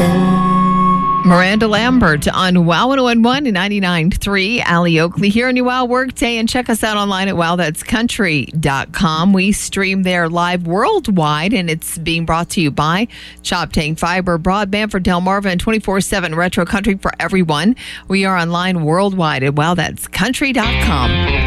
Miranda Lambert on Wow 101 and 99.3. Allie Oakley here on your Wow Workday, and check us out online at wowthat'scountry.com. We stream there live worldwide, and it's being brought to you by Choptank Fiber Broadband for Delmarva and 24/7 Retro Country for everyone. We are online worldwide at wowthat'scountry.com.